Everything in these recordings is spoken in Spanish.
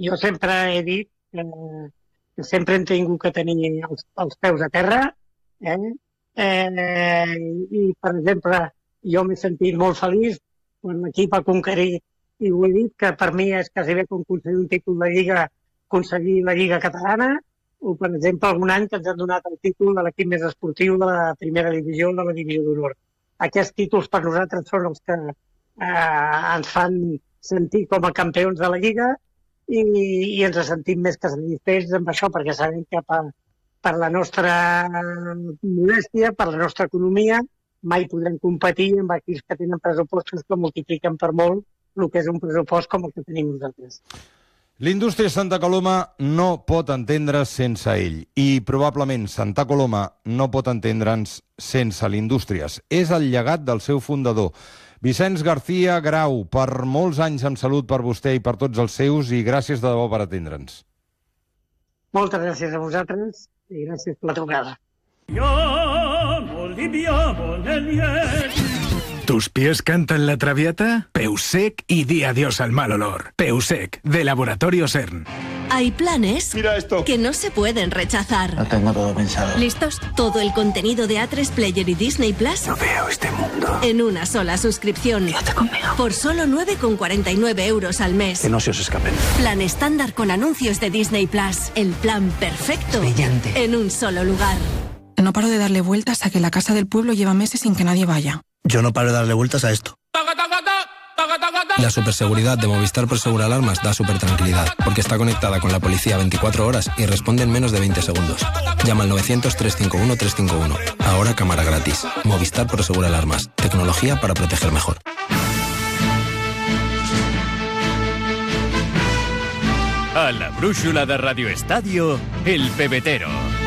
Jo sempre he dit que sempre hem tingut que tenir els peus a terra, i, per exemple, jo m'he sentit molt feliç quan l'equip ha conquerit, i ho he dit, que per mi és quasi bé com aconseguir un títol de Lliga, aconseguir la Lliga catalana, o, per exemple, algun any que ens han donat el títol de l'equip més esportiu de la primera divisió, de la divisió d'honor. Aquests títols per nosaltres són els que ens fan sentir com a campions de la Lliga i ens sentim més que satisfets amb això, perquè sabem que per la nostra modèstia, per la nostra economia, mai podrem competir amb equips que tenen pressupostos que multipliquen per molt el que és un pressupost com el que tenim nosaltres. L'indústria Santa Coloma no pot entendre's sense ell i probablement Santa Coloma no pot entendre'ns sense l'Indústries. És el llegat del seu fundador. Vicenç García Grau, per molts anys amb salut per vostè i per tots els seus i gràcies de debò per atendre'ns. Moltes gràcies a vosaltres i gràcies per la trucada. ¿Tus pies cantan la traviata? Peusec y di adiós al mal olor. Peusec, de Laboratorio CERN. Hay planes Mira esto, que no se pueden rechazar. lo tengo todo pensado. ¿Listos? Todo el contenido de A3 Player y Disney Plus No veo este mundo. en una sola suscripción. Quédate conmigo. Por solo 9,49 € al mes. Que no se os escapen. Plan estándar con anuncios de Disney Plus. El plan perfecto Brillante. en un solo lugar. No paro de darle vueltas a que la casa del pueblo lleva meses sin que nadie vaya. Yo no paro de darle vueltas a esto. La superseguridad de Movistar Prosegur Alarmas da supertranquilidad, porque está conectada con la policía 24 horas y responde en menos de 20 segundos. Llama al 900-351-351. Ahora cámara gratis. Movistar Prosegur Alarmas. Tecnología para proteger mejor. A la brúixola de Radio Estadio, El Pebetero.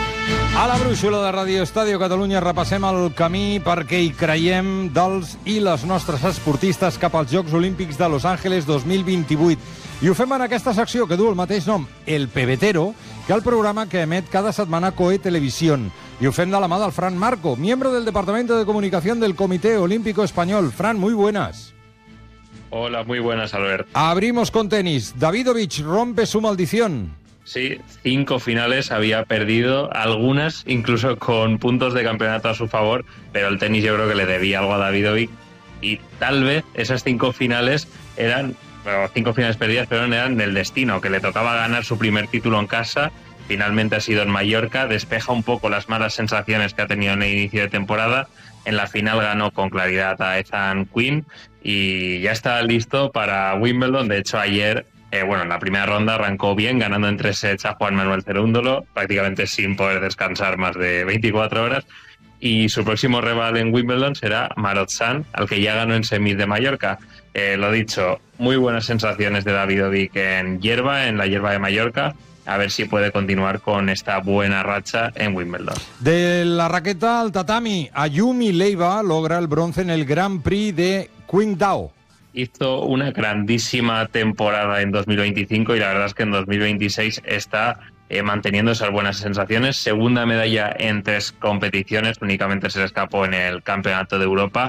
A la brúixola de Radio Estadio Catalunya repassem el camí perquè hi creiem dels i les nostres esportistes cap als Jocs Olímpics de Los Ángeles 2028. I ho fem en aquesta secció que du el mateix nom, El Pebetero, que és el programa que emet cada setmana COE Televisión. I ho fem de la mà del Fran Marco, miembro del Departamento de Comunicación del Comité Olímpico Español. Fran, muy buenas. Hola, muy buenas, Albert. Abrimos con tenis. Davidovich rompe su maldición. Sí, 5 finales había perdido, algunas incluso con puntos de campeonato a su favor, pero el tenis yo creo que le debía algo a Davidovich y tal vez esas 5 finales eran, bueno, 5 finales perdidas, pero eran del destino, que le tocaba ganar su primer título en casa. Finalmente ha sido en Mallorca, despeja un poco las malas sensaciones que ha tenido en el inicio de temporada. En la final ganó con claridad a Ethan Quinn y ya está listo para Wimbledon. De hecho, ayer, en la primera ronda arrancó bien, ganando en 3 sets a Juan Manuel Cerúndolo, prácticamente sin poder descansar más de 24 horas. Y su próximo rival en Wimbledon será Marot San, al que ya ganó en semis de Mallorca. Lo dicho, muy buenas sensaciones de Davidovich en la hierba de Mallorca. A ver si puede continuar con esta buena racha en Wimbledon. De la raqueta al tatami, Ayumi Leiva logra el bronce en el Grand Prix de Qingdao. Hizo una grandísima temporada en 2025 y la verdad es que en 2026 está manteniendo esas buenas sensaciones. Segunda medalla en 3 competiciones, únicamente se le escapó en el Campeonato de Europa.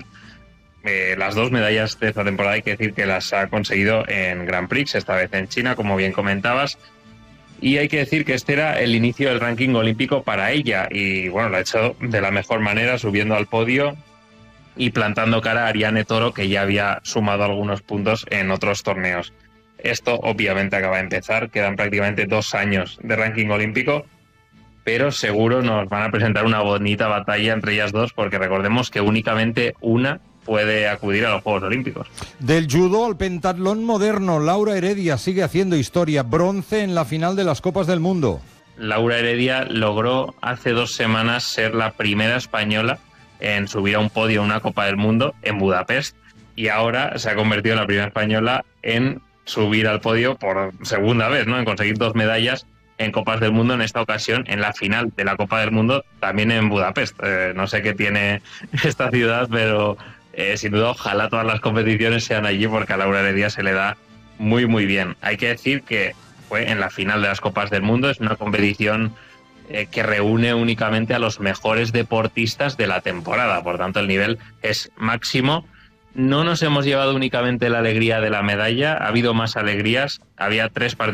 Las 2 medallas de esta temporada hay que decir que las ha conseguido en Grand Prix, esta vez en China, como bien comentabas. Y hay que decir que este era el inicio del ranking olímpico para ella y bueno, lo ha hecho de la mejor manera, subiendo al podio y plantando cara a Ariane Toro, que ya había sumado algunos puntos en otros torneos. Esto obviamente acaba de empezar, quedan prácticamente 2 años de ranking olímpico, pero seguro nos van a presentar una bonita batalla entre ellas dos, porque recordemos que únicamente una puede acudir a los Juegos Olímpicos. Del judo al pentatlón moderno, Laura Heredia sigue haciendo historia, bronce en la final de las Copas del Mundo. Laura Heredia logró hace 2 semanas ser la primera española en subir a un podio en una Copa del Mundo en Budapest, y ahora se ha convertido en la primera española en subir al podio por segunda vez, ¿no? En conseguir 2 medallas en Copas del Mundo, en esta ocasión en la final de la Copa del Mundo, también en Budapest. No sé qué tiene esta ciudad, pero sin duda ojalá todas las competiciones sean allí, porque a Laura Heredia se le da muy muy bien. Hay que decir que fue en la final de las Copas del Mundo, es una competición que reúne únicamente a los mejores deportistas de la temporada, por tanto el nivel es máximo. No nos hemos llevado únicamente la alegría de la medalla, ha habido más alegrías, había 3 partidos